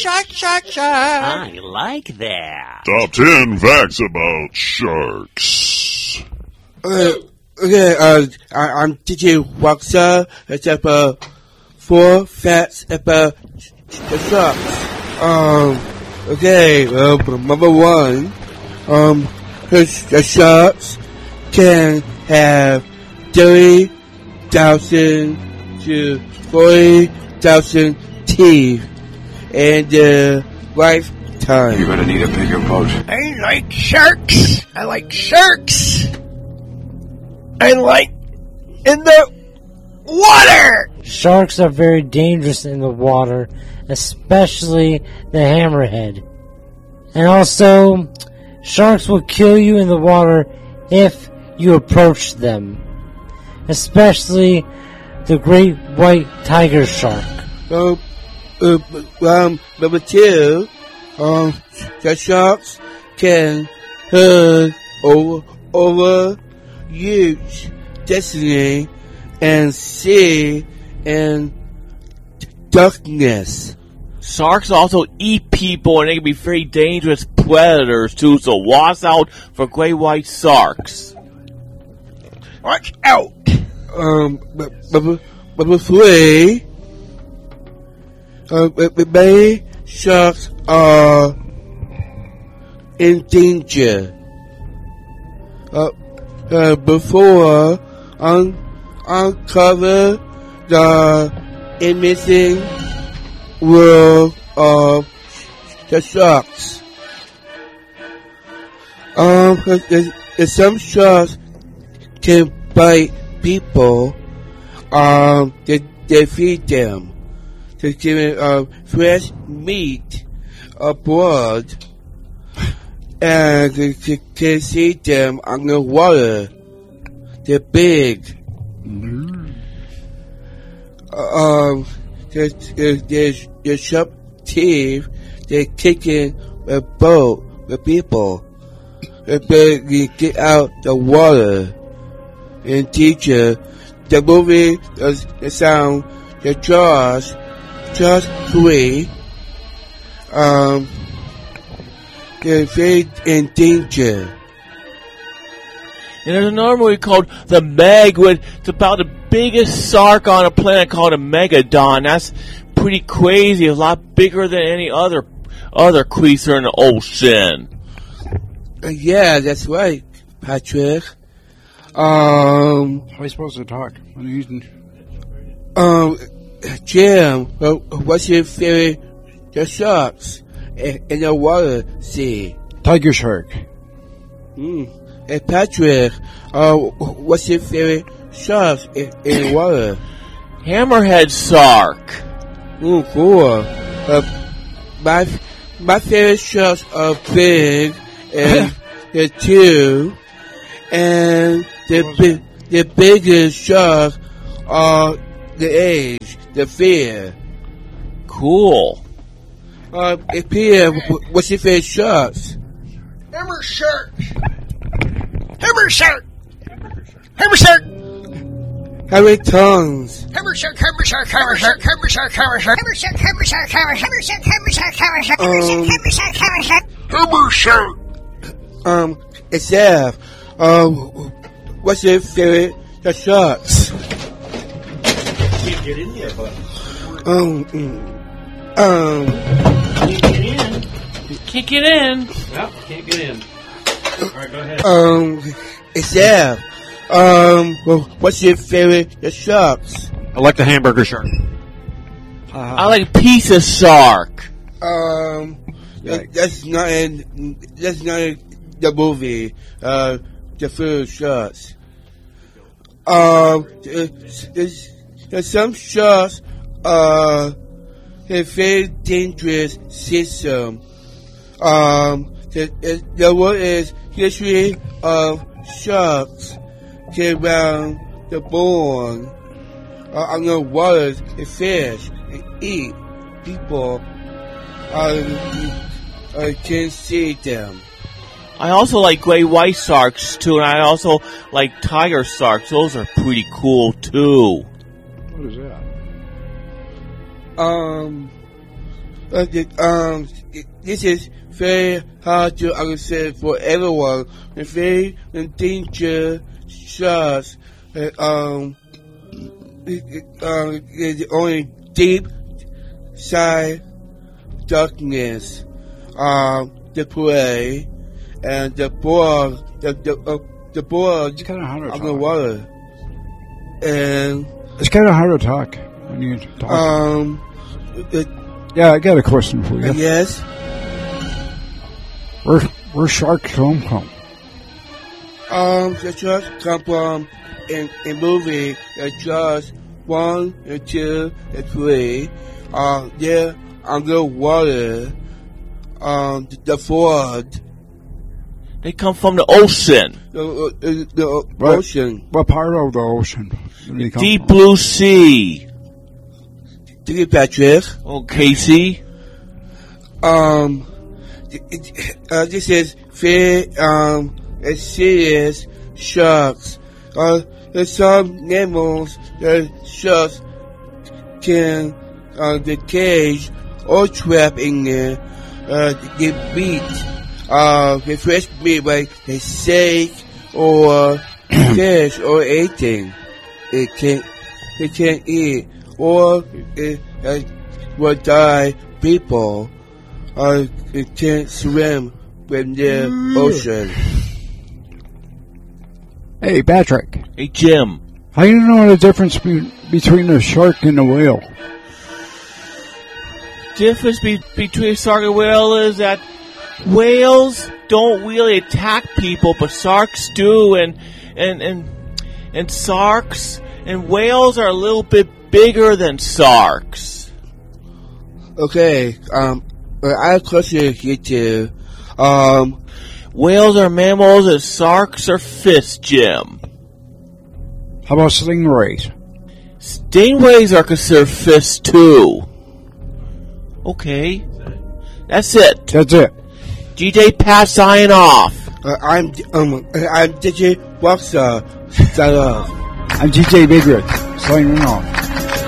shark. I like that. Top 10 facts about sharks. Okay, I'm DJ Waxa. It's about 4 facts about the sharks. Okay, number 1, the sharks can have 30,000 to 40,000 teeth in their lifetime. You're gonna need a bigger boat. I like sharks. I like in the water. Sharks are very dangerous in the water, especially the hammerhead. And also, sharks will kill you in the water if you approach them, especially the great white tiger shark. Number 2, the sharks can herd over huge destiny and see in darkness. Sharks also eat people, and they can be very dangerous predators too, so watch out for great white sharks. Watch out. Number 3, many sharks are in danger. Before uncover the amazing world of the sharks. Some sharks can bite people. They feed them. They give them fresh meat or blood, and they can see them underwater. They're big. Their sharp teeth. They're kicking a boat with people. They get out the water. And teacher, the movie, the sound, the Jaws 3. They're very in danger. And there's another movie called The Meg, which it's about the biggest shark on a planet called a megalodon. That's pretty crazy. It's a lot bigger than any other creature in the ocean. Yeah, that's right, Patrick. How are you supposed to talk? What are you using? Jim, what's your favorite the sharks in the water sea? Tiger shark. Hey Patrick, what's your favorite sharks in the water? Hammerhead shark. Cool. My favorite sharks are big and they're 2, and the biggest sharks are the age, the fear. Cool. Peter, what's your favorite sharks? Hammer shark. Hammer shark. Hammer shark. How many tongues? Hammer shark. Hammer shark. Hammer shark. Hammer shark. Hammer shark. Hammer shark. Hammer shark. Hammer shark. Hammer shark. Hammer shark. Hammer shark. Hammer shark. Hammer shark. It's Jeff. What's your favorite the sharks? Can't get in there, but. Can't get in. No, can't get in. Alright, go ahead. It's Jeff. What's your favorite the sharks? I like the hamburger shark. I like pizza shark. That's not in the movie. The food sharks. There's some sharks have very dangerous system. The word is history of sharks get around the bone on the waters and fish and eat people. Can see them. I also like gray white sharks too, and I also like tiger sharks. Those are pretty cool too. What is that? This is very hard to understand for everyone. The very endangered sharks. Is only deep side darkness. The prey and the board. The board It's kind of hard to on talk. the water. And It's kind of hard to talk when you talk. Yeah, I got a question for you. yes. Where sharks come from? The sharks come from in movie Jaws 1 and 2 and 3. They're underwater. The flood, They come from the ocean. the What? ocean. What part of the ocean do they come Deep from? blue sea. Thank you, Patrick. Oh, Casey. This is very serious sharks. There's some animals that sharks can the cage or trap in there. They beat the fresh meat like the steak or fish or anything. They can't eat or it will die people. It can't swim in the ocean. Hey, Patrick. Hey, Jim. How do you know the difference between a shark and a whale? Difference between a shark and whale is that whales don't really attack people, but sharks do, and sharks and whales are a little bit bigger than sharks. Okay, I have a question here too. Whales are mammals and sharks are fish, Jim. How about stingrays? Stingrays are considered fish too. Okay. That's it. That's it. DJ Pat sign off. I'm DJ Boxer. Sign off. I'm DJ Big Rick, signing off.